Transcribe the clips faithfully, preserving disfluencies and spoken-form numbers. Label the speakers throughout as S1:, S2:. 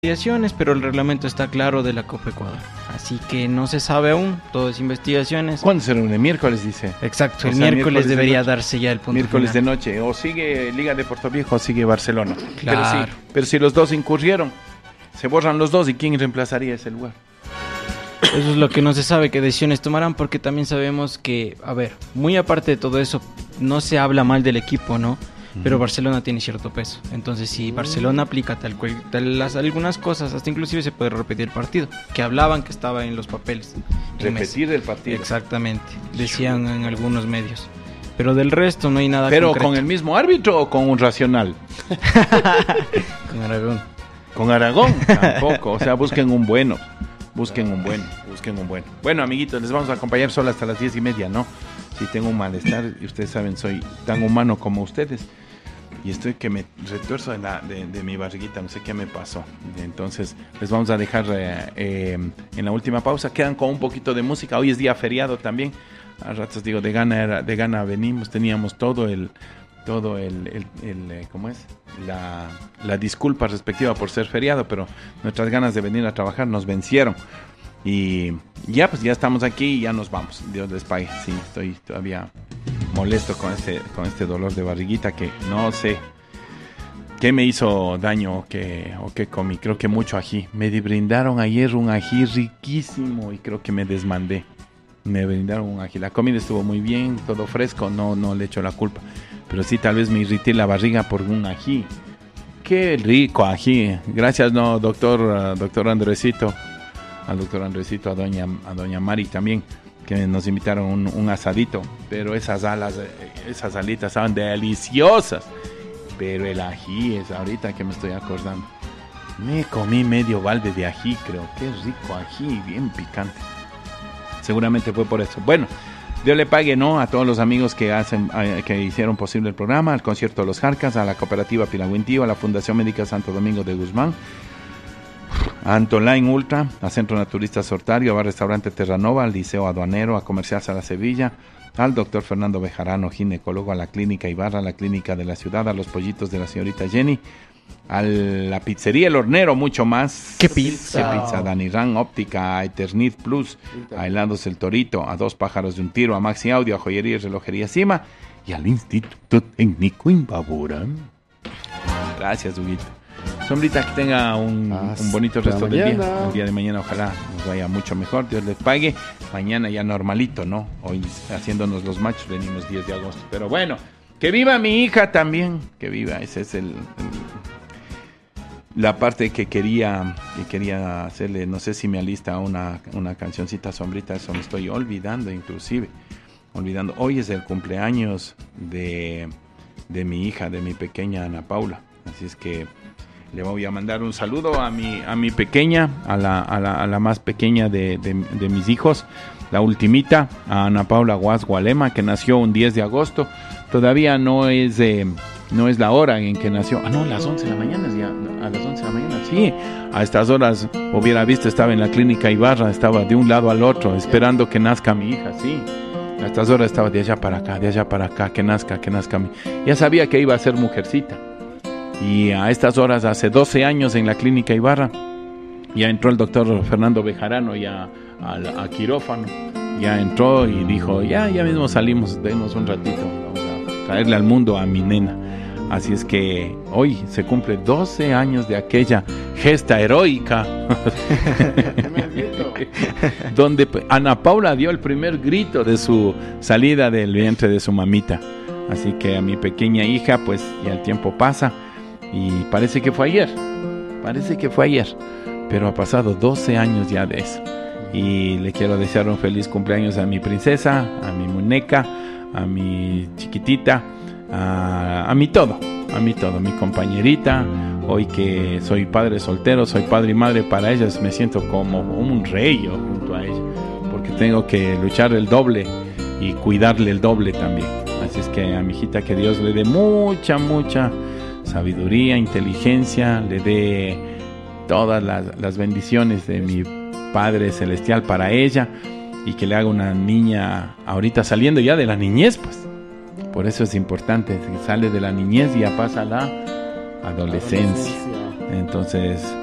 S1: investigaciones, pero el reglamento está claro de la Copa Ecuador. Así que no se sabe aún, todo es investigaciones.
S2: ¿Cuándo será? ¿El miércoles, dice?
S1: Exacto,
S2: o
S1: el
S2: sea,
S1: miércoles,
S2: miércoles
S1: debería
S2: de
S1: darse ya el punto
S2: Miércoles
S1: final.
S2: de noche, o sigue Liga de Puerto Viejo o sigue Barcelona.
S1: Claro.
S2: Pero, sí, pero si los dos incurrieron, se borran los dos, ¿y quién reemplazaría ese lugar?
S1: Eso es lo que no se sabe, qué decisiones tomarán, porque también sabemos que, a ver, muy aparte de todo eso, no se habla mal del equipo, ¿no? Pero Barcelona tiene cierto peso. Entonces, si Barcelona aplica tal cual tal, las, algunas cosas, hasta inclusive se puede repetir el partido, que hablaban que estaba en los papeles.
S2: Repetir el partido.
S1: Exactamente, decían en algunos medios. Pero del resto no hay nada
S2: ¿Pero
S1: concreto.
S2: con el mismo árbitro o con un racional?
S1: Con Aragón.
S2: Con Aragón tampoco, o sea, busquen un bueno. Busquen un bueno, busquen un bueno. Bueno, amiguitos, les vamos a acompañar solo hasta las diez y media, ¿no? Si tengo un malestar, y ustedes saben, soy tan humano como ustedes. Y estoy que me retuerzo de, la, de, de mi barriguita, no sé qué me pasó. Entonces, les vamos a dejar eh, eh, en la última pausa. Quedan con un poquito de música. Hoy es día feriado también. A ratos digo, de gana, era, de gana venimos, teníamos todo el... todo el, el, el, el ¿cómo es? La, la disculpa respectiva por ser feriado, pero nuestras ganas de venir a trabajar nos vencieron. Y ya, pues ya estamos aquí y ya nos vamos. Dios les pague. Sí, estoy todavía molesto con este, con este dolor de barriguita que no sé qué me hizo daño o qué, o qué comí. Creo que mucho ají. Me brindaron ayer un ají riquísimo y creo que me desmandé. Me brindaron un ají. La comida estuvo muy bien, todo fresco, no, no le echo la culpa. Pero sí, tal vez me irrité la barriga por un ají. Qué rico ají. Gracias, no, doctor, uh, doctor Andresito. Al doctor Andresito, a doña, a doña Mari también, que nos invitaron un, un asadito. Pero esas alas, esas alitas estaban deliciosas. Pero el ají es ahorita que me estoy acordando. Me comí medio balde de ají, creo. Qué rico ají, bien picante. Seguramente fue por eso. Bueno, Dios le pague, ¿no? A todos los amigos que hacen, que hicieron posible el programa, al concierto de los Jarcas, a la cooperativa Pilagüintío, a la Fundación Médica Santo Domingo de Guzmán, a Antoline Ultra, a Centro Naturista Sortario, a Restaurante Terranova, al Liceo Aduanero, a Comercial Sala Sevilla, al doctor Fernando Bejarano, ginecólogo, a la Clínica Ibarra, a la Clínica de la Ciudad, a los pollitos de la señorita Jenny, a la pizzería El Hornero, mucho más.
S1: ¿Qué pizza?
S2: ¿Qué pizza? Danirán Óptica, a Eternit Plus, a Helados El Torito, a Dos Pájaros de un Tiro, a Maxi Audio, a Joyería y Relojería Cima y al Instituto Técnico Imbabura. Gracias, Huguito. Sombrita, que tenga un, un bonito resto del día. El día de mañana ojalá nos vaya mucho mejor, Dios les pague. Mañana ya normalito, ¿no? Hoy haciéndonos los machos venimos diez de agosto. Pero bueno, que viva mi hija también, que viva, ese es el... el la parte que quería que quería hacerle, no sé si me alista una, una cancioncita, Sombrita, eso me estoy olvidando inclusive, olvidando. Hoy es el cumpleaños de, de mi hija, de mi pequeña Ana Paula, así es que le voy a mandar un saludo a mi, a mi pequeña, a la, a la, a la más pequeña de, de, de mis hijos, la ultimita, a Ana Paula Guas Gualema, que nació un diez de agosto, todavía no es... Eh, no es la hora en que nació. Ah, no, las once de la mañana, ya, a las once de la mañana, sí. A estas horas, hubiera visto, estaba en la clínica Ibarra, estaba de un lado al otro, esperando que nazca mi hija, sí. A estas horas estaba de allá para acá, de allá para acá, que nazca, que nazca mi... Ya sabía que iba a ser mujercita. Y a estas horas, hace doce años en la clínica Ibarra, ya entró el doctor Fernando Bejarano ya a, a quirófano. Ya entró y dijo, ya, ya mismo salimos, denos un ratito, vamos a traerle al mundo a mi nena. Así es que hoy se cumple doce años de aquella gesta heroica donde Ana Paula dio el primer grito de su salida del vientre de su mamita. Así que a mi pequeña hija, pues ya el tiempo pasa y parece que fue ayer, parece que fue ayer, pero ha pasado doce años ya de eso. Y le quiero desear un feliz cumpleaños a mi princesa, a mi muñeca, a mi chiquitita, A, a mi todo, a mi todo, mi compañerita. Hoy que soy padre soltero, soy padre y madre para ellas, me siento como un rey yo junto a ella, porque tengo que luchar el doble y cuidarle el doble también. Así es que a mi hijita, que Dios le dé mucha, mucha sabiduría, inteligencia, le dé todas las, las bendiciones de mi Padre Celestial para ella, y que le haga una niña ahorita saliendo ya de la niñez, pues. Por eso es importante, que sale de la niñez y ya pasa a la adolescencia. Entonces,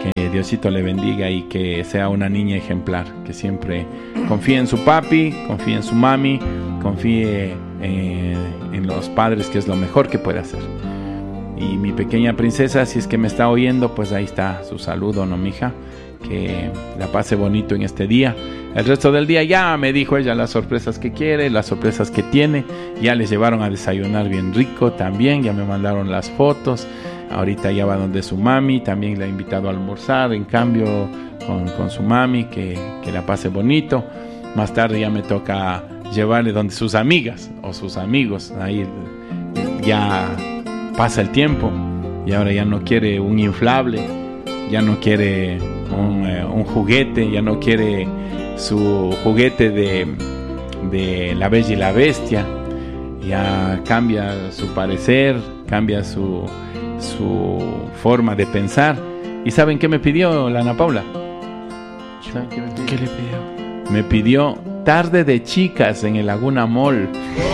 S2: Que Diosito le bendiga y que sea una niña ejemplar, que siempre confíe en su papi, confíe en su mami, confíe eh, en los padres, que es lo mejor que puede hacer. Y mi pequeña princesa, si es que me está oyendo, pues ahí está su saludo, ¿no, mija? Que la pase bonito en este día. El resto del día ya me dijo ella las sorpresas que quiere, las sorpresas que tiene. Ya les llevaron a desayunar bien rico también, ya me mandaron las fotos. Ahorita ya va donde su mami, también la ha invitado a almorzar, en cambio con, con su mami, que, que la pase bonito. Más tarde ya me toca llevarle donde sus amigas o sus amigos. Ahí ya pasa el tiempo y ahora ya no quiere un inflable, ya no quiere un, eh, un juguete, ya no quiere su juguete de, de La Bella y la Bestia. Ya cambia su parecer, cambia su... su forma de pensar. ¿Y saben qué me pidió la Ana Paula? ¿Saben qué me pidió?
S1: ¿Qué le pidió?
S2: Me pidió tarde de chicas en el Laguna Mall.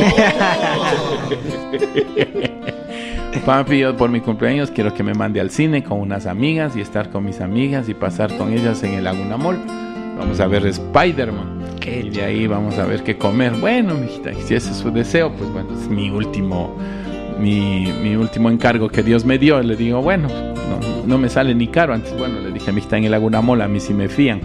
S2: Papi, yo por mi cumpleaños quiero que me mande al cine con unas amigas y estar con mis amigas y pasar con ellas en el Laguna Mall. Vamos a ver Spider-Man.
S1: Qué
S2: y de ahí vamos a ver qué comer. Bueno, mijita, si ese es su deseo, pues bueno, es mi último Mi, mi último encargo que Dios me dio. Le digo, bueno, no, no me sale ni caro. Antes, bueno, le dije, a mí está en el Laguna Mola, a mí sí me fían.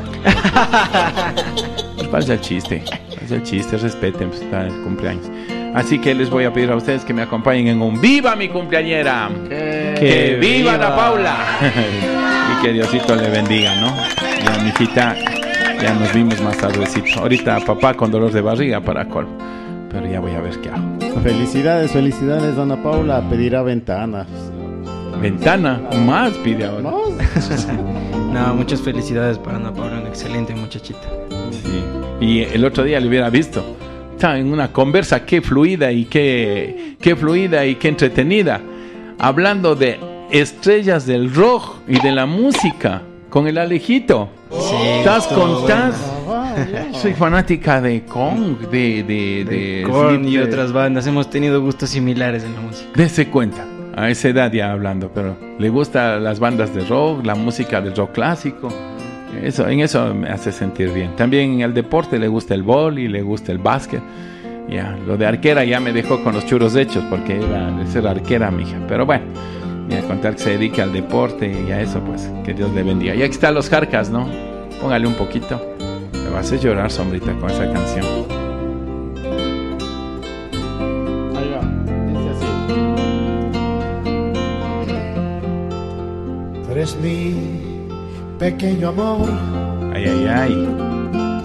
S2: Pasa el chiste, pasa el chiste, respeten, pues, está el cumpleaños. Así que les voy a pedir a ustedes que me acompañen en un ¡Viva mi cumpleañera! ¡Que, que viva, viva la Paula! Y que Diosito le bendiga, ¿no? Ya, mijita, ya nos vimos más tardecito. Ahorita papá con dolor de barriga para colmo, pero ya voy a ver qué hago.
S3: Felicidades, felicidades, Ana Paula. Pedirá ventanas.
S2: ¿Ventana? Más pide ahora.
S3: ¿Más?
S1: No, muchas felicidades para Ana Paula, una excelente muchachita.
S2: Sí. Y el otro día le hubiera visto. Está en una conversa qué fluida y qué, qué fluida y qué entretenida. Hablando de estrellas del rock y de la música con el Alejito.
S1: Sí,
S2: ¿Estás
S1: estuvo
S2: con
S1: bueno.
S2: Soy fanática de Kong, de, de, de,
S1: de Korn y
S2: de,
S1: otras bandas. Hemos tenido gustos similares en la música.
S2: Dese cuenta, a esa edad ya hablando, pero le gustan las bandas de rock, la música del rock clásico. Eso, en eso me hace sentir bien. También en el deporte le gusta el vóley, le gusta el básquet. Ya, lo de arquera ya me dejó con los churros hechos porque era de ser arquera, mija. Pero bueno, y a contar que se dedique al deporte y a eso, pues que Dios le bendiga. Y aquí están los Jarcas, ¿no? Póngale un poquito. Me vas a hacer llorar, sombrita, con esa canción.
S3: Ahí va, dice así.
S4: Tú eres mi pequeño amor.
S2: Ay, ay, ay.